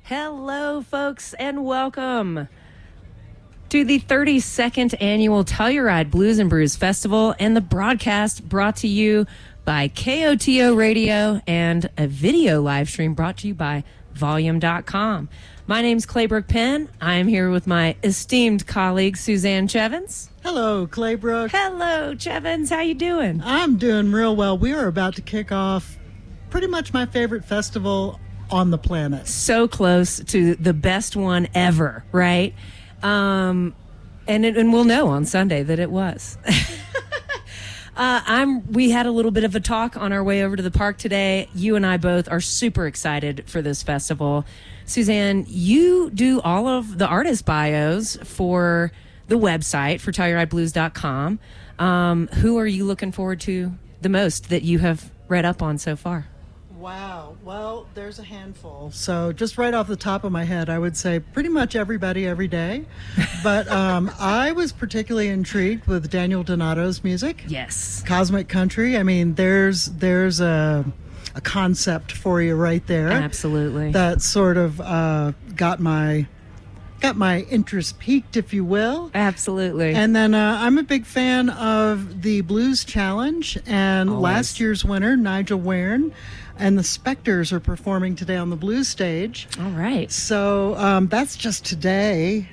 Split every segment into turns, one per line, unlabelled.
Hello, folks, and welcome to the 32nd annual Telluride Blues and Brews Festival and the broadcast brought to you by KOTO Radio and a video live stream brought to you by Volume.com. My name's Claybrook Penn. I am here with my esteemed colleague, Suzanne Chevins.
Hello, Claybrook.
Hello, Chevins. How you doing?
I'm doing real well. We are about to kick off pretty much my favorite festival on the planet.
So close to the best one ever, right? And we'll know on Sunday that it was. We had a little bit of a talk on our way over to the park today. You and I both are super excited for this festival. Suzanne, you do all of the artist bios for the website for TellurideBlues.com. Who are you looking forward to the most that you have read up on so far?
Wow. Well, there's a handful. So just right off the top of my head, I would say pretty much everybody every day. But I was particularly intrigued with Daniel Donato's music.
Yes.
Cosmic Country. I mean, there's a concept for you right there.
Absolutely.
That sort of got my interest peaked, if you will.
Absolutely.
And then I'm a big fan of the Blues Challenge, and
Always.
Last year's winner, Nigel Wern, and the Spectres are performing today on the blues stage.
All right.
So that's just today.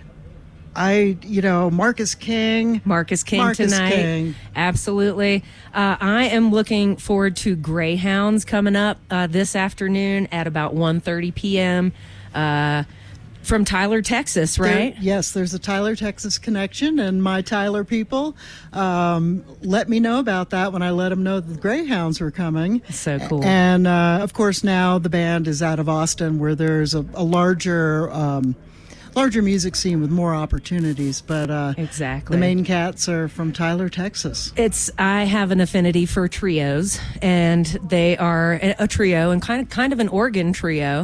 Marcus King tonight.
King. Absolutely. I am looking forward to Greyhounds coming up this afternoon at about 1:30 p.m. From Tyler, Texas, right?
There's a Tyler, Texas connection, and my Tyler people let me know about that when I let them know that the Greyhounds were coming.
So cool.
And, of course, now the band is out of Austin, where there's a larger music scene with more opportunities. But
exactly.
The main cats are from Tyler, Texas.
I have an affinity for trios, and they are a trio and kind of an organ trio.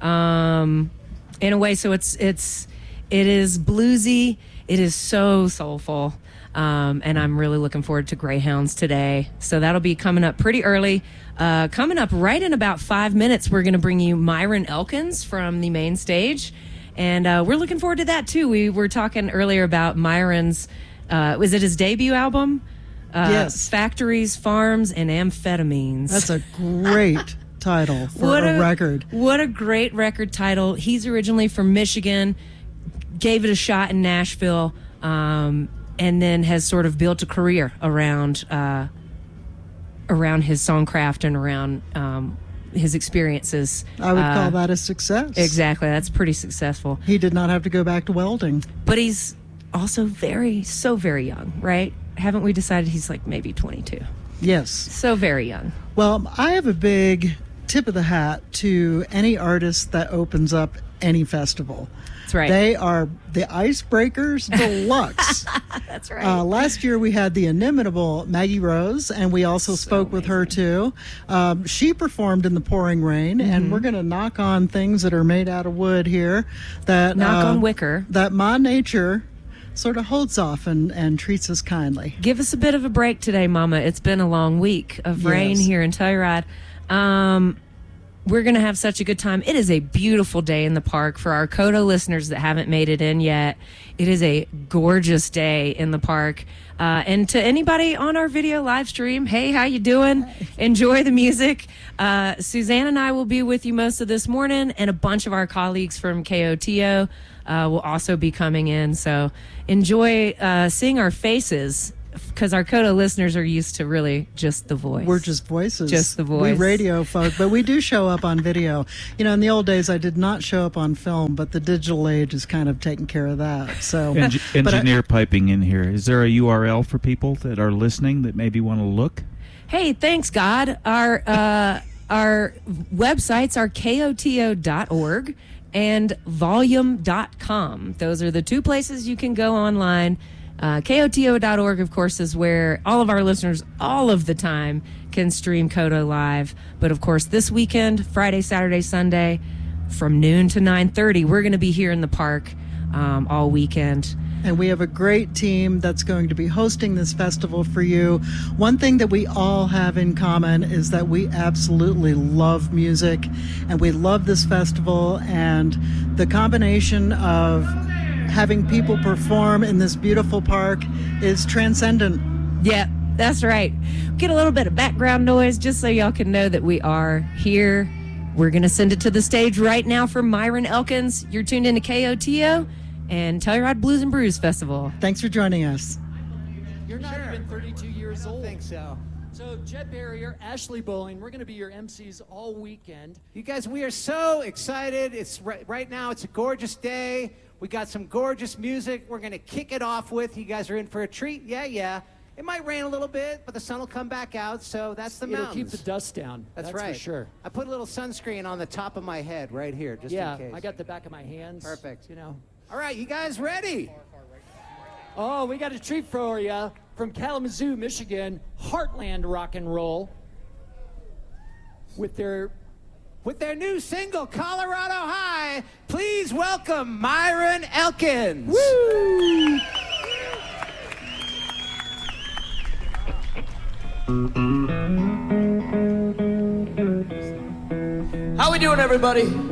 In a way, so it is bluesy. It is so soulful, and I'm really looking forward to Greyhounds today. So that'll be coming up pretty early. Coming up right in about 5 minutes, we're going to bring you Myron Elkins from the main stage, and we're looking forward to that too. We were talking earlier about Myron's. Was it his debut album?
Yes.
Factories, Farms, and Amphetamines.
That's a great title for a record.
What a great record title. He's originally from Michigan, gave it a shot in Nashville, and then has sort of built a career around his songcraft and around his experiences.
I would call that a success.
Exactly. That's pretty successful.
He did not have to go back to welding.
But he's also very young, right? Haven't we decided he's like maybe 22?
Yes.
So very young.
Well, I have a big tip of the hat to any artist that opens up any festival.
That's right.
They are the icebreakers deluxe.
That's right.
Last year we had the inimitable Maggie Rose, and we also spoke with her too. She performed in the pouring rain, and we're going to knock on things that are made out of wood here.
Knock on wicker.
That Ma Nature sort of holds off and treats us kindly.
Give us a bit of a break today, Mama. It's been a long week of rain here in Telluride. We're going to have such a good time. It is a beautiful day in the park. For our KOTO listeners that haven't made it in yet, it is a gorgeous day in the park. And to anybody on our video live stream, hey, how you doing? Enjoy the music. Suzanne and I will be with you most of this morning, and a bunch of our colleagues from KOTO will also be coming in. So enjoy seeing our faces, because our KOTO listeners are used to really just the voice.
We're just voices.
Just the voice.
We radio folk, but we do show up on video. In the old days, I did not show up on film, but the digital age is kind of taking care of that. So,
engineer piping in here. Is there a URL for people that are listening that maybe want to look?
Hey, thanks, God. Our websites are koto.org and volume.com. Those are the two places you can go online. KOTO.org, of course, is where all of our listeners all of the time can stream KOTO live. But, of course, this weekend, Friday, Saturday, Sunday, from noon to 9:30, we're going to be here in the park all weekend.
and we have a great team that's going to be hosting this festival for you. One thing that we all have in common is that we absolutely love music, and we love this festival, and the combination of having people perform in this beautiful park is transcendent.
Yeah, that's right. Get a little bit of background noise just so y'all can know that we are here. We're going to send it to the stage right now for Myron Elkins. You're tuned into KOTO and Telluride Blues and Brews Festival.
Thanks for joining us.
You're not even 32 years old.
I think so.
So Jed Barrier, Ashley Bowling, we're going to be your MCs all weekend.
You guys, we are so excited. It's right now, it's a gorgeous day. We got some gorgeous music we're going to kick it off with. You guys are in for a treat. Yeah. It might rain a little bit, but the sun will come back out, so that's the mountains.
It'll keep the dust down.
That's right.
For sure.
I put a little sunscreen on the top of my head right here, just in case.
Yeah, I got the back of my hands.
Perfect.
You know.
All right, you guys ready?
Oh, we got a treat for you from Kalamazoo, Michigan, Heartland Rock and Roll, with their
new single, Colorado High. Please welcome Myron Elkins.
Woo!
How we doing, everybody?